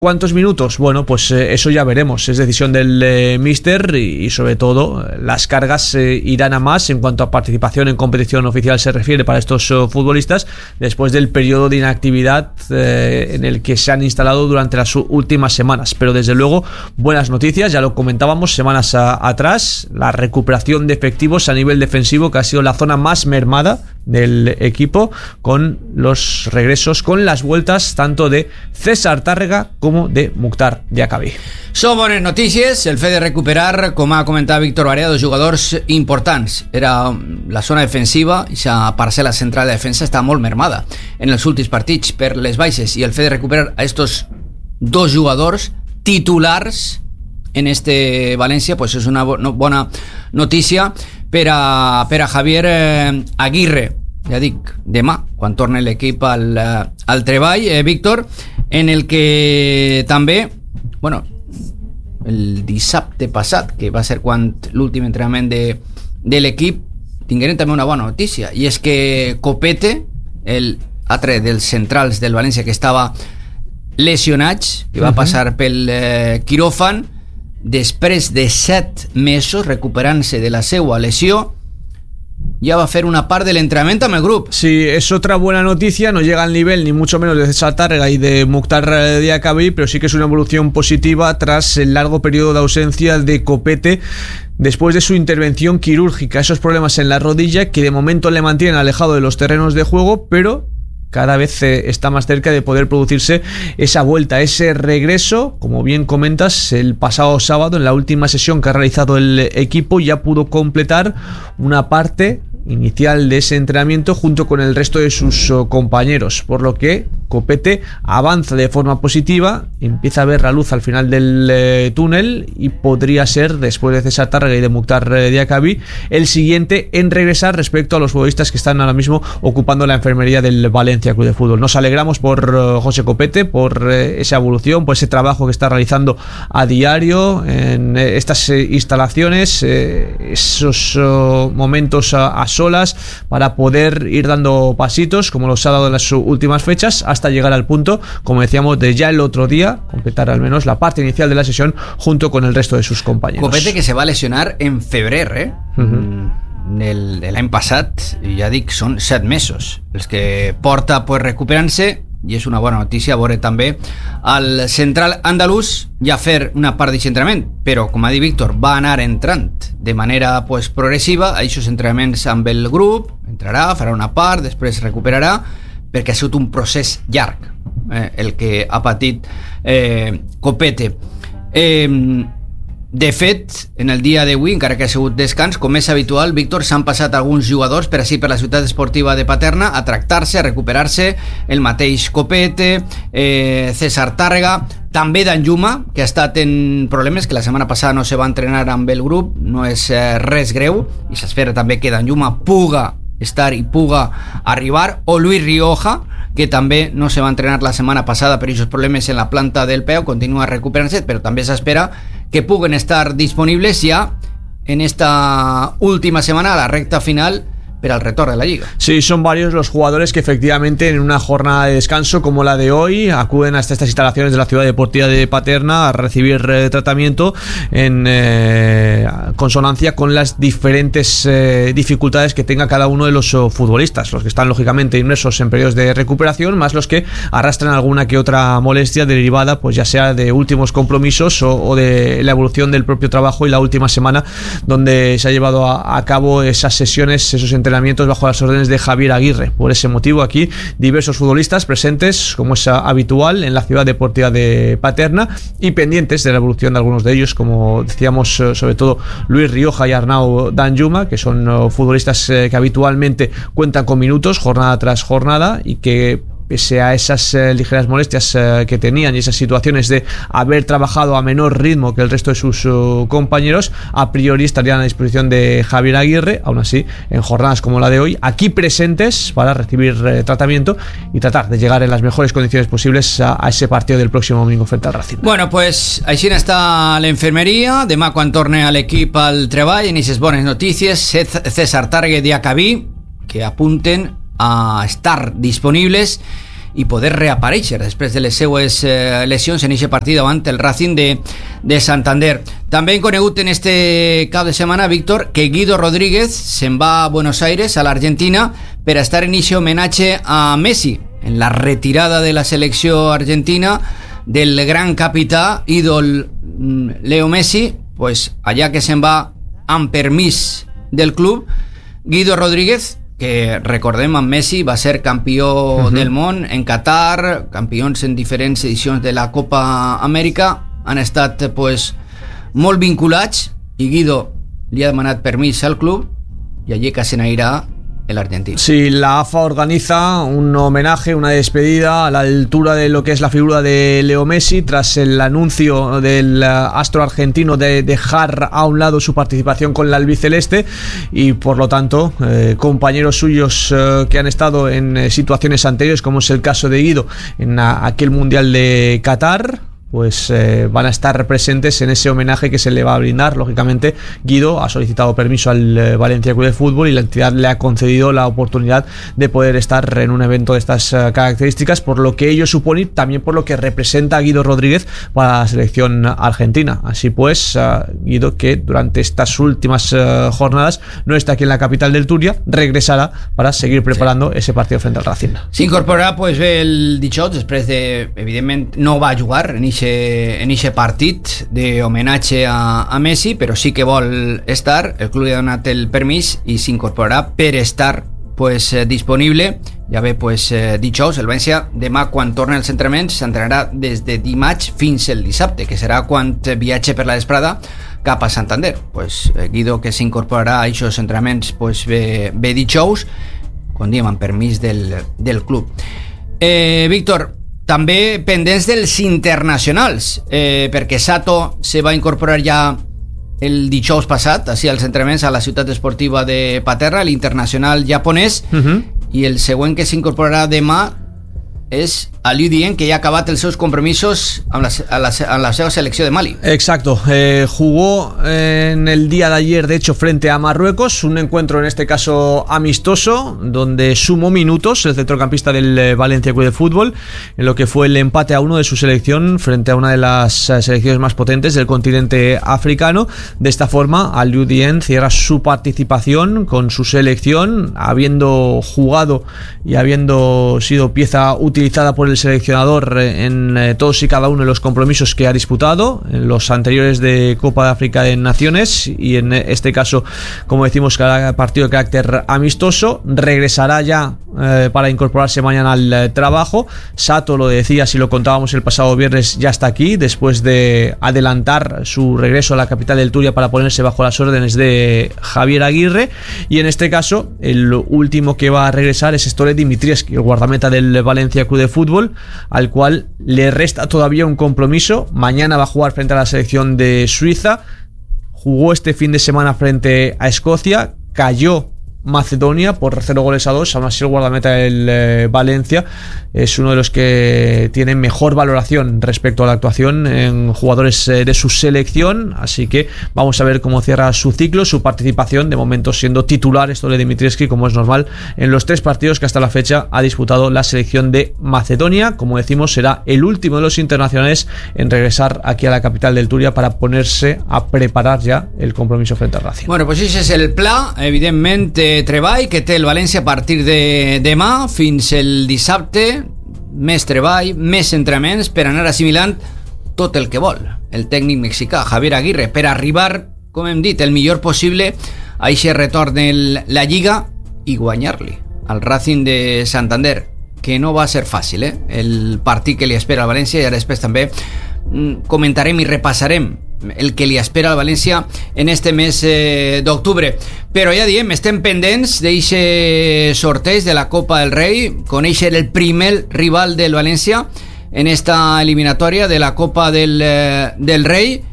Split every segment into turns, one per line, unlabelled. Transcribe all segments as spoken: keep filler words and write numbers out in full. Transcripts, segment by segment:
¿Cuántos minutos? Bueno, pues eh, eso ya veremos. Es decisión del eh, míster y, y sobre todo las cargas eh, irán a más en cuanto a participación en competición oficial se refiere para estos eh, futbolistas después del periodo de inactividad eh, en el que se han instalado durante las últimas semanas. Pero desde luego buenas noticias, ya lo comentábamos semanas a, atrás, la recuperación de efectivos a nivel defensivo que ha sido la zona más mermada del equipo con los regresos, con las vueltas tanto de César Tàrrega como de Mukhtar Diakabi.
Són bones notícies, el fet de recuperar, com ha comentat Víctor Barea, dos jugadors importants. Era la zona defensiva, aquesta parcel·la central de defensa està molt mermada en els últims partits per les baixes, i el fet de recuperar a estos dos jugadors titulars en este València pues és una bona notícia per a, per a Javier eh, Aguirre. Ja dic, demà, quan torni l'equip al, al treball, eh, Víctor, en el que també, bueno, el dissabte passat, que va ser quan l'últim entrenament de, de l'equip, tingueren també una bona notícia, i és que Copete, el altre dels centrals del València que estava lesionats, que va passar pel eh, quiròfan, després de set mesos recuperant-se de la seva lesió, ya va a hacer una parte del entrenamiento amb el grup.
Sí, es otra buena noticia, no llega al nivel ni mucho menos de César Tàrrega y de Mukhtar Diakabi, pero sí que es una evolución positiva tras el largo periodo de ausencia de Copete después de su intervención quirúrgica, esos problemas en la rodilla que de momento le mantienen alejado de los terrenos de juego, pero cada vez está más cerca de poder producirse esa vuelta, ese regreso. Como bien comentas, el pasado sábado, en la última sesión que ha realizado el equipo, ya pudo completar una parte inicial de ese entrenamiento junto con el resto de sus compañeros, por lo que Copete avanza de forma positiva, empieza a ver la luz al final del eh, túnel y podría ser, después de César Tàrrega y de Mukhtar Diakabi, el siguiente en regresar respecto a los futbolistas que están ahora mismo ocupando la enfermería del Valencia Club de Fútbol. Nos alegramos por uh, José Copete, por eh, esa evolución, por ese trabajo que está realizando a diario en eh, estas eh, instalaciones, eh, esos uh, momentos a, a solas para poder ir dando pasitos como los ha dado en las últimas fechas hasta llegar al punto, como decíamos, de ya el otro día completar al menos la parte inicial de la sesión junto con el resto de sus compañeros.
Copete que se va a lesionar en febrer, eh? Uh-huh. Del, de l'any passat, ja dic, són set mesos els que porta pues, recuperant-se, i és una bona notícia veure també al central andalús ja fer una part d'aquest entrenament, però com ha dit Víctor, va anar entrant de manera pues, progressiva a aquests entrenaments amb el grup, entrarà, farà una part, després recuperarà, perquè ha sigut un procés llarg eh, el que ha patit eh, Copete. Eh, de fet, en el dia d'avui, encara que ha sigut descans, com és habitual, Víctor, s'han passat alguns jugadors per així per la ciutat esportiva de Paterna a tractar-se, a recuperar-se, el mateix Copete, eh, César Tàrrega, també Danjuma, que ha estat en problemes, que la setmana passada no se va entrenar amb el grup, no és eh, res greu, i s'espera també que Danjuma puga estar i puga arribar, o Luis Rioja, que també no se va entrenar la setmana passada per aquests problemes en la planta del peu, continua recuperant-se, però també s'espera que puguen estar disponibles ja en esta última semana, a la recta final, pero al retorno de la Liga.
Sí, son varios los jugadores que efectivamente en una jornada de descanso como la de hoy acuden hasta estas instalaciones de la Ciudad Deportiva de Paterna a recibir eh, tratamiento en eh, consonancia con las diferentes eh, dificultades que tenga cada uno de los oh, futbolistas, los que están lógicamente inmersos en periodos de recuperación, más los que arrastran alguna que otra molestia derivada, pues ya sea de últimos compromisos o, o de la evolución del propio trabajo y la última semana donde se ha llevado a, a cabo esas sesiones, esos entrenamientos bajo las órdenes de Javier Aguirre. Por ese motivo aquí diversos futbolistas presentes como es habitual en la Ciudad Deportiva de Paterna y pendientes de la evolución de algunos de ellos, como decíamos, sobre todo Luis Rioja y Arnau Danjuma, que son futbolistas que habitualmente cuentan con minutos jornada tras jornada y que pese a esas eh, ligeras molestias eh, que tenían y esas situaciones de haber trabajado a menor ritmo que el resto de sus uh, compañeros, a priori estarían a disposición de Javier Aguirre, aún así en jornadas como la de hoy, aquí presentes para recibir eh, tratamiento y tratar de llegar en las mejores condiciones posibles a, a ese partido del próximo domingo frente al Racing.
Bueno, pues així està l'enfermeria. Demà quan torne a l'equip al treball, en aquestes bones notícies, César Tàrrega i Diakabi, que apunten a estar disponibles i poder reaparèixer després de les seues eh, lesions en aquest partit davant el Racing de, de Santander. També hem conegut en este cap de setmana, Víctor, que Guido Rodríguez se'n va a Buenos Aires, a l'Argentina, per a estar en aquest homenatge a Messi, en la retirada de la selecció argentina del gran capità, ídol Leo Messi. Pues allà que se'n va amb permís del club, Guido Rodríguez, que recordem amb Messi va ser campió uh-huh. del món en Qatar, campions en diferents edicions de la Copa Amèrica, han estat pues, molt vinculats, i Guido li ha demanat permís al club i allí que se n'anirà el argentino.
Sí, la A F A organiza un homenaje, una despedida a la altura de lo que es la figura de Leo Messi tras el anuncio del astro argentino de dejar a un lado su participación con la albiceleste, y por lo tanto eh, compañeros suyos eh, que han estado en eh, situaciones anteriores, como es el caso de Guido en a, aquel Mundial de Qatar, pues eh, van a estar presentes en ese homenaje que se le va a brindar. Lógicamente, Guido ha solicitado permiso al eh, Valencia Club de Fútbol y la entidad le ha concedido la oportunidad de poder estar en un evento de estas eh, características, por lo que ello supone, también por lo que representa a Guido Rodríguez para la selección argentina. Así pues, eh, Guido, que durante estas últimas eh, jornadas no está aquí en la capital del Túria, regresará para seguir preparando sí. ese partido frente al Racing.
S'incorporarà pues, el dijous, després de, evidentment, no va jugar en en aquest partit d'homenatge a, a Messi, però sí que vol estar. El club li ha donat el permís i s'incorporarà per estar pues, disponible. Ja ve pues, dijous, el València demà quan torna als entrenaments s'entrenarà des de dimarts fins el dissabte, que serà quan viatge per la vesprada cap a Santander. Pues, Guido, que s'incorporarà a aquests entrenaments, pues, ve, ve dijous, com diem, amb permís del, del club. Eh, Víctor, també pendents dels internacionals, eh, perquè Sato se va incorporar ja el dijous passat, així als entrenaments a la ciutat esportiva de Paterra, l'internacional japonès, uh-huh. i el següent que s'incorporarà demà és a Liu Dien, que ya ha acabat els seus compromisos amb la, a la, a la seva selecció de Mali.
Exacto, eh, jugó en el día de ayer, de hecho, frente a Marruecos, un encuentro en este caso amistoso, donde sumó minutos el centrocampista del Valencia Club de Fútbol, en lo que fue el empate a uno de su selección frente a una de las selecciones más potentes del continente africano. De esta forma, a Liu Dien cierra su participación con su selección, habiendo jugado y habiendo sido pieza utilizada por el seleccionador en eh, todos y cada uno de los compromisos que ha disputado, en los anteriores de Copa de África de Naciones y en este caso, como decimos, cada partido de carácter amistoso. Regresará ya eh, para incorporarse mañana al eh, trabajo. Sato, lo decía, si lo contábamos el pasado viernes, ya está aquí después de adelantar su regreso a la capital del Túria para ponerse bajo las órdenes de Javier Aguirre, y en este caso el último que va a regresar es Stole Dimitrievski, el guardameta del Valencia Club de Fútbol, al cual le resta todavía un compromiso. Mañana va a jugar frente a la selección de Suiza. Jugó este fin de semana frente a Escocia, cayó Macedonia por cero goles a dos. Aún así, el guardameta del eh, Valencia es uno de los que tiene mejor valoración respecto a la actuación en jugadores eh, de su selección, así que vamos a ver cómo cierra su ciclo, su participación, de momento siendo titular Stole Dimitrievski, como es normal, en los tres partidos que hasta la fecha ha disputado la selección de Macedonia. Como decimos, será el último de los internacionales en regresar aquí a la capital del Túria para ponerse a preparar ya el compromiso frente al Racing.
Bueno, pues ese es el pla, evidentment, treball que té el València a partir de demà fins el dissabte. Més treball, més entrenaments per anar assimilant tot el que vol el tècnic mexicà Javier Aguirre per arribar, com hem dit, el millor possible a aquest retorn en la Lliga i guanyar-li al Racing de Santander, que no va ser fàcil, eh? El partit que li espera al València, i ara després també comentarem i repassarem el que li espera al València en este mes eh, d'octubre. Però ja diem, estem pendents d'aquest sorteig de la Copa del Rei, conèixer el primer rival del València en esta eliminatòria de la Copa del, eh, del Rei.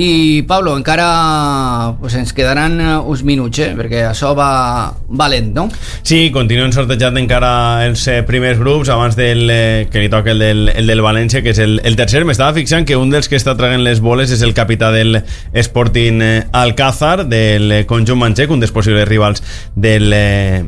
I Pablo, encara pues, ens quedaran uns minuts, eh? Perquè això va, va lent, no?
Sí, continuen sortejant encara els eh, primers grups abans del, eh, que li toca el del, el del València, que és el, el tercer. M'estava fixant que un dels que està traient les boles és el capità del Sporting eh, Alcázar, del eh, conjunt manxec, un dels possibles rivals del, eh,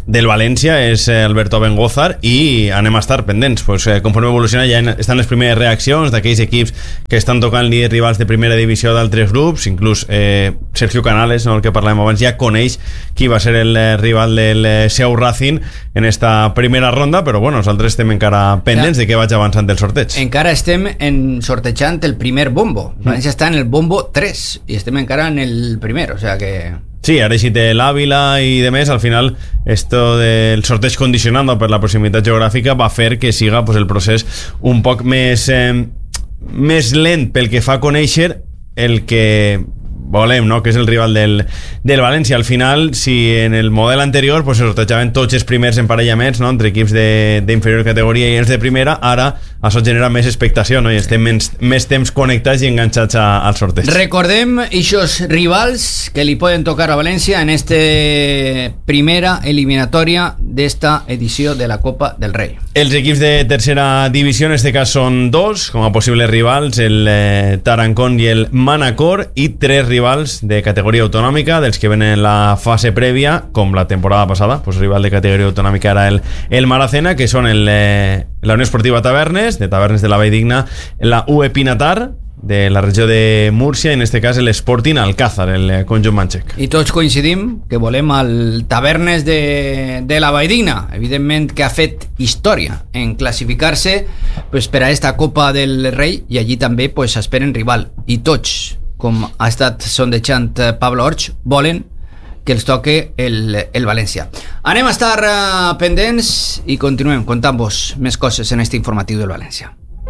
del València és Alberto Bengózar i anem a estar pendents, pues, eh, conforme evoluciona ja estan les primeres reaccions d'aquells equips que estan tocant líders rivals de primera divisió d'altres grups, inclús eh, Sergio Canales, no, el que parlàvem abans, ja coneix qui va ser el eh, rival del eh, seu Racing en esta primera ronda, però bueno, nosaltres estem encara pendents ja. de què vaig avançant del sorteig.
Encara estem en sortejant el primer bombo, mm. València està en el bombo tres i estem encara en el primer, o sea que...
Sí, ara si té l'Àvila i de més, al final esto del sorteig condicionant per la proximitat geogràfica va fer que siga pues, el procés un poc més eh, més lent pel que fa a conèixer el que volem, no? Que és el rival del, del València. Al final, si en el model anterior pues, se sortejaven tots els primers emparellaments, no? Entre equips d'inferior categoria i els de primera, ara això genera més expectació, no? I estem més, més temps connectats i enganxats a, al sorteig.
Recordem eixos rivals que li poden tocar a València en esta primera eliminatòria d'esta edició de la Copa del Rei.
Els equips de tercera divisió en este cas són dos, com a possibles rivals, el eh, Tarancón i el Manacor, i tres rivals de categoria autonòmica, dels que venen en la fase prèvia, com la temporada passada, pues rival de categoria autonòmica era el, el Maracena, que són el, eh, la Unió Esportiva Tavernes, de Tavernes de la Valldigna, la U E Pinatar, de la regió de Múrcia, i en este cas l'Sporting Alcázar, el conjunt manxec.
I tots coincidim que volem el Tavernes de, de la Valldigna, evidentment que ha fet història en classificar-se pues, per a esta Copa del Rei, i allí també pues, esperen rival, i tots, com ha estat sondejant Pablo Orch, volen que els toque el, el València. Anem a estar uh, pendents i continuem contant-vos més coses en este informatiu del València.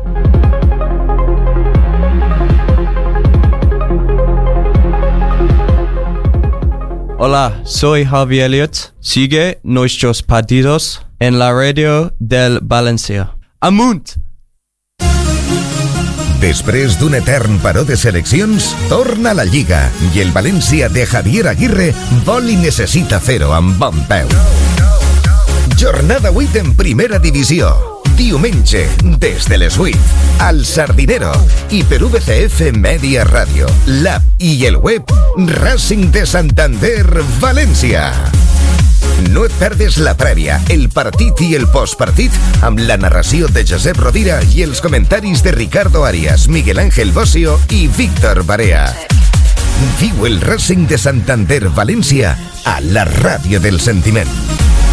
Hola, soy Javi Elliott. Sigue nuestros partidos en la radio del Valencia. Amunt!
Després d'un etern paró de seleccions, torna la Lliga i el València de Javier Aguirre vol i necessita fer-ho amb bon peu. Jornada vuit en primera divisió. Diumenge, des de les vuit, al Sardinero i per V C F Media Ràdio, l'app i el web Racing de Santander València. No et perdes la prèvia, el partit i el postpartit amb la narració de Josep Rovira i els comentaris de Ricardo Arias, Miguel Ángel Bossio i Víctor Barea. Viu el Racing de Santander València a la ràdio del sentiment.